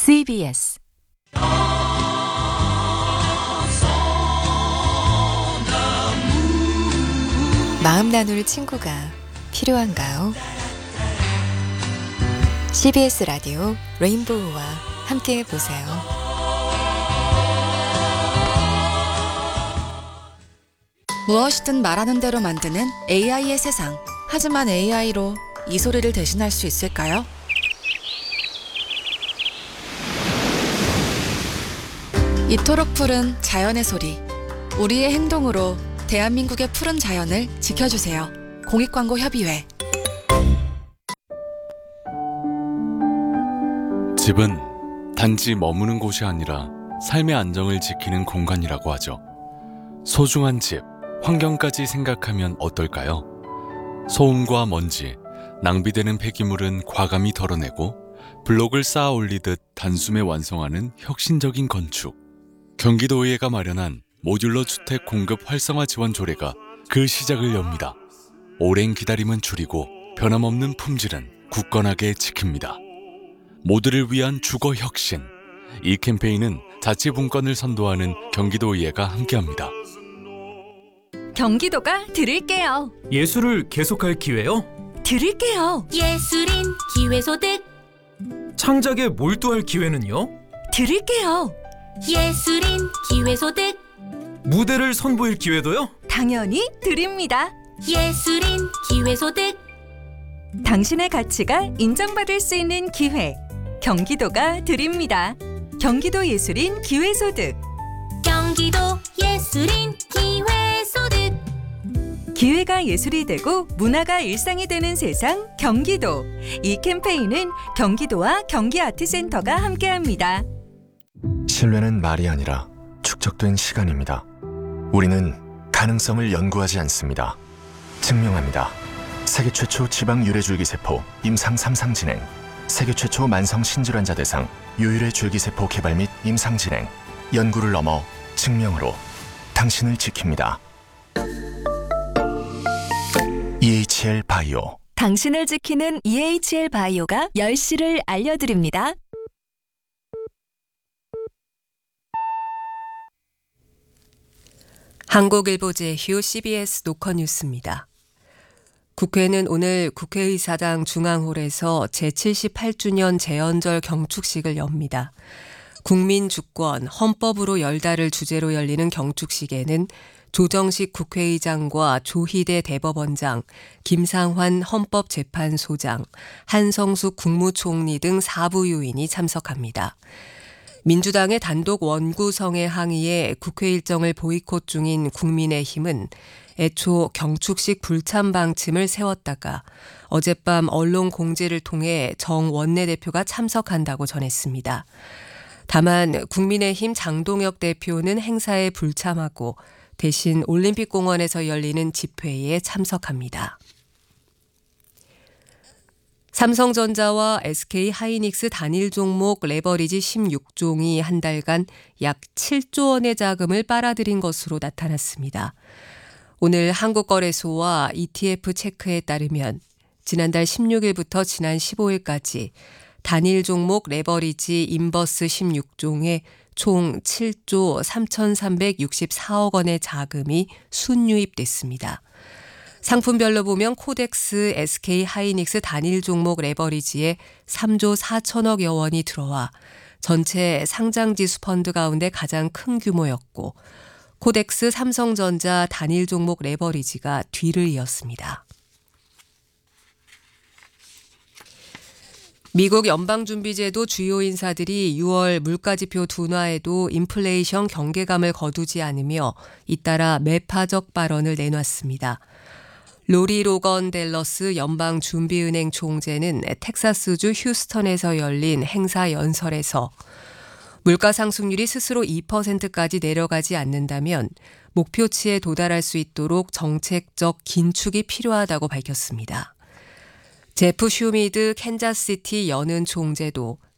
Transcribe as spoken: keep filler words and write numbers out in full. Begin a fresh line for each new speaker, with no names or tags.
씨비에스 마음 나눌 친구가 필요한가요? 씨비에스 라디오 레인보우와 함께 보세요.
무엇이든 말하는 대로 만드는 에이아이의 세상. 하지만 에이아이로 이 소리를 대신할 수 있을까요? 이토록 푸른 자연의 소리. 우리의 행동으로 대한민국의 푸른 자연을 지켜주세요. 공익광고협의회.
집은 단지 머무는 곳이 아니라 삶의 안정을 지키는 공간이라고 하죠. 소중한 집, 환경까지 생각하면 어떨까요? 소음과 먼지, 낭비되는 폐기물은 과감히 덜어내고 블록을 쌓아 올리듯 단숨에 완성하는 혁신적인 건축. 경기도의회가 마련한 모듈러 주택 공급 활성화 지원 조례가 그 시작을 엽니다. 오랜 기다림은 줄이고 변함없는 품질은 굳건하게 지킵니다. 모두를 위한 주거 혁신. 이 캠페인은 자치분권을 선도하는 경기도의회가 함께합니다.
경기도가 드릴게요.
예술을 계속할 기회요?
드릴게요.
예술인 기회소득
창작에 몰두할 기회는요?
드릴게요.
예술인 기회소득
무대를 선보일 기회도요?
당연히 드립니다.
예술인 기회소득
당신의 가치가 인정받을 수 있는 기회. 경기도가 드립니다. 경기도 예술인 기회소득.
경기도 예술인 기회소득
기회가 예술이 되고 문화가 일상이 되는 세상 경기도. 이 캠페인은 경기도와 경기아트센터가 함께합니다.
신뢰는 말이 아니라 축적된 시간입니다. 우리는 가능성을 연구하지 않습니다. 증명합니다. 세계 최초 지방 유래줄기세포 임상 삼 상 진행, 세계 최초 만성 신질환자 대상 유일의 줄기세포 개발 및 임상 진행, 연구를 넘어 증명으로 당신을 지킵니다. 이에이치엘 바이오.
당신을 지키는 이에이치엘 바이오가 열 시를 알려드립니다.
한국일보 제휴 씨비에스 노컷뉴스입니다. 국회는 오늘 국회의사당 중앙홀에서 제칠십팔 주년 재연절 경축식을 엽니다. 국민 주권, 헌법으로 열다를 주제로 열리는 경축식에는 조정식 국회의장과 조희대 대법원장, 김상환 헌법재판소장, 한성숙 국무총리 등 사부 요인이 참석합니다. 민주당의 단독 원구성애 항의에 국회 일정을 보이콧 중인 국민의힘은 애초 경축식 불참 방침을 세웠다가 어젯밤 언론 공지를 통해 정 원내대표가 참석한다고 전했습니다. 다만 국민의힘 장동혁 대표는 행사에 불참하고 대신 올림픽공원에서 열리는 집회에 참석합니다. 삼성전자와 에스케이하이닉스 단일 종목 레버리지 십육 종이 한 달간 약 칠조 원의 자금을 빨아들인 것으로 나타났습니다. 오늘 한국거래소와 이티에프 체크에 따르면 지난달 십육 일부터 지난 십오 일까지 단일 종목 레버리지 인버스 십육 종에 총 칠조 삼천삼백육십사억 원의 자금이 순유입됐습니다. 상품별로 보면 코덱스, 에스케이하이닉스 단일 종목 레버리지에 삼조 사천억여 원이 들어와 전체 상장지수 펀드 가운데 가장 큰 규모였고 코덱스, 삼성전자 단일 종목 레버리지가 뒤를 이었습니다. 미국 연방준비제도 주요 인사들이 유월 물가지표 둔화에도 인플레이션 경계감을 거두지 않으며 잇따라 매파적 발언을 내놨습니다. 로리 로건 댈러스 연방준비은행 총재는 텍사스주 휴스턴에서 열린 행사 연설에서 물가 상승률이 스스로 이 퍼센트까지 내려가지 않는다면 목표치에 도달할 수 있도록 정책적 긴축이 필요하다고 밝혔습니다. 제프 슈미드 캔자스시티 연은 총재도